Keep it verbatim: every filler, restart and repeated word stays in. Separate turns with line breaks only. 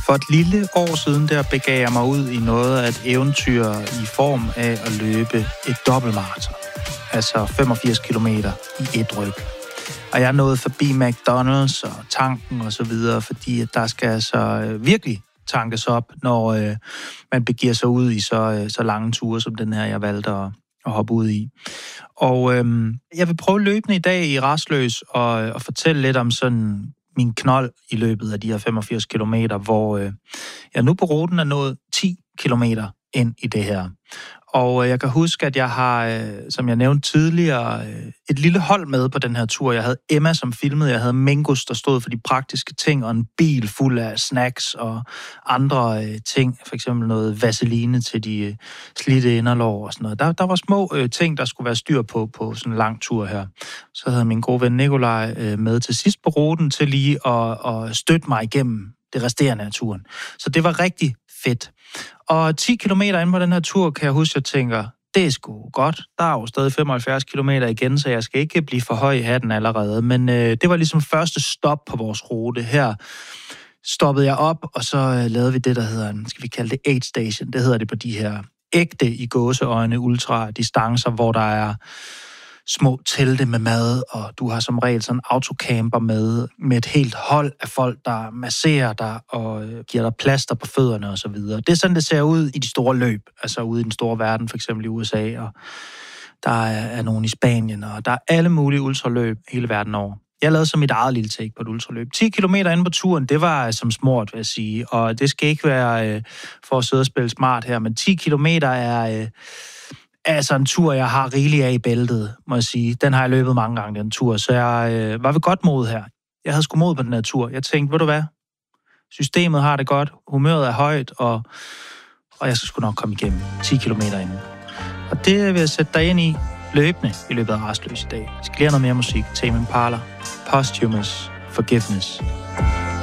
For et lille år siden, der begav jeg mig ud i noget af et eventyr i form af at løbe et dobbeltmaraton. Altså femogfirs kilometer i et ryg. Og jeg nåede forbi McDonald's og tanken og så videre, fordi at der skal altså virkelig tankes op, når øh, man begiver sig ud i så, øh, så lange ture, som den her, jeg valgte at, at hoppe ud i. Og øh, jeg vil prøve løbende i dag i Rastløs og, og fortælle lidt om sådan min knold i løbet af de her femogfirs kilometer, hvor øh, jeg nu på ruten er nået ti kilometer ind i det her. Og jeg kan huske, at jeg har, som jeg nævnte tidligere, et lille hold med på den her tur. Jeg havde Emma, som filmede. Jeg havde Mingus, der stod for de praktiske ting, og en bil fuld af snacks og andre ting. For eksempel noget vaseline til de slidte inderlår og sådan noget. Der, der var små ting, der skulle være styr på på sådan en lang tur her. Så havde min gode ven Nikolaj med til sidst på ruten til lige at, at støtte mig igennem det resterende af turen. Så det var rigtig fedt. Og ti kilometer inde på den her tur, kan jeg huske, at jeg tænker, det er sgu godt. Der er jo stadig femoghalvfjerds kilometer igen, så jeg skal ikke blive for høj i hatten allerede. Men øh, det var ligesom første stop på vores rute. Her stoppede jeg op, og så øh, lavede vi det, der hedder, skal vi kalde det aid station. Det hedder det på de her ægte i gåseøjne ultradistancer, hvor der er små telte med mad, og du har som regel sådan en autocamper med, med et helt hold af folk, der masserer dig og giver dig plaster på fødderne og så videre. Det er sådan, det ser ud i de store løb, altså ude i den store verden, for eksempel i U S A, og der er, er nogen i Spanien, og der er alle mulige ultraløb hele verden over. Jeg lavede så mit eget lille take på et ultraløb. ti kilometer inde på turen, det var som smart, vil jeg sige, og det skal ikke være øh, for at sidde og spille smart her, men ti kilometer er... Øh, Altså en tur, jeg har rigeligt af i bæltet, må jeg sige. Den har jeg løbet mange gange, den tur. Så jeg øh, var ved godt mod her. Jeg havde sgu mod på den her tur. Jeg tænkte, ved du hvad? Systemet har det godt. Humøret er højt, og, og jeg skal sgu nok komme igennem ti kilometer inden. Og det vil jeg sætte dig ind i løbende i løbet af Rastløs i dag. Jeg skal lige have noget mere musik. Tame Impala, Posthumous, Forgiveness.